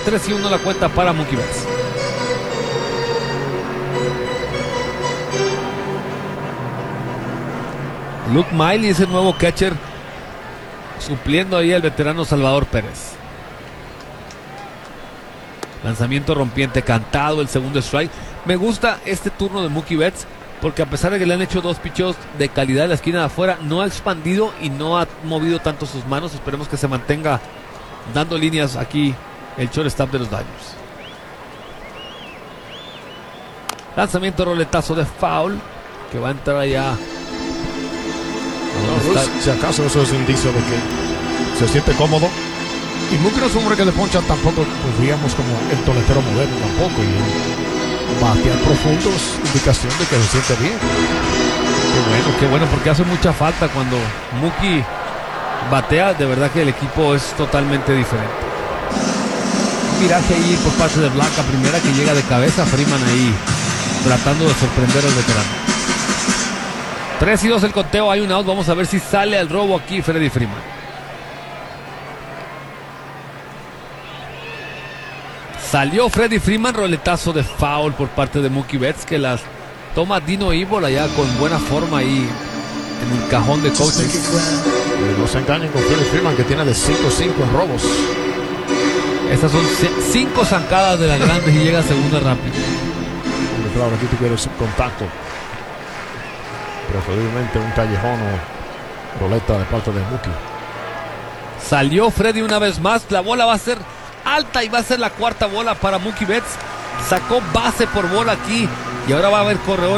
3-1 la cuenta para Mookie Betts. Luke Miley es el nuevo catcher, supliendo ahí al veterano Salvador Pérez. Lanzamiento rompiente cantado, el segundo strike. Me gusta este turno de Mookie Betts porque a pesar de que le han hecho 2 picheos de calidad en la esquina de afuera, no ha expandido y no ha movido tanto sus manos. Esperemos que se mantenga dando líneas aquí el shortstop de los Dodgers. Lanzamiento roletazo de foul que va a entrar allá. Si acaso eso es indicio de que se siente cómodo. Y Mookie no es un hombre que le poncha tampoco, pues digamos, como el toletero moderno tampoco. Y batear profundo es indicación de que se siente bien. Qué bueno, porque hace mucha falta cuando Mookie batea. De verdad que el equipo es totalmente diferente. Un viraje ahí por parte de Blanca, primera que llega de cabeza. Freeman ahí tratando de sorprender al veterano. 3-2 el conteo, hay un out. Vamos a ver si sale al robo aquí Freddie Freeman. Salió Freddie Freeman, roletazo de foul por parte de Mookie Betts, que las toma Dino Evil allá con buena forma ahí en el cajón de coaches. No se engañen con Freddie Freeman, que tiene de 5-5 en robos. Estas son 5 zancadas de las grandes y llega a segunda rápido. Claro, aquí tú quieres contacto. Preferiblemente un callejón o roleta de parte de Mookie. Salió Freddy una vez más. La bola va a ser alta y va a ser la cuarta bola para Mookie Betts. Sacó base por bola aquí y ahora va a haber corredor.